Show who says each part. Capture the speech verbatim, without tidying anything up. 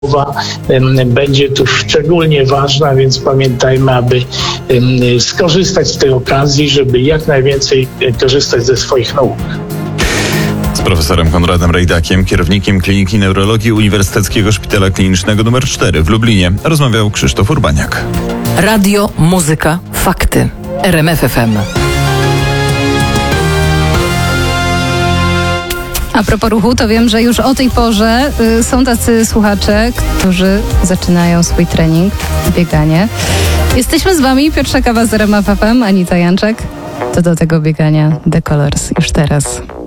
Speaker 1: będzie tu szczególnie ważna, więc pamiętajmy, aby skorzystać z tej okazji, żeby jak najwięcej korzystać ze swoich nauk.
Speaker 2: Z profesorem Konradem Rejdakiem, kierownikiem Kliniki Neurologii Uniwersyteckiego Szpitala Klinicznego numer cztery w Lublinie, rozmawiał Krzysztof Urbaniak.
Speaker 3: Radio, muzyka, fakty. R M F F M.
Speaker 4: A propos ruchu, to wiem, że już o tej porze y, są tacy słuchacze, którzy zaczynają swój trening, bieganie. Jesteśmy z wami, Piotr Szakawa z R M F F M, Anita Janczek. To do tego biegania The Colors już teraz.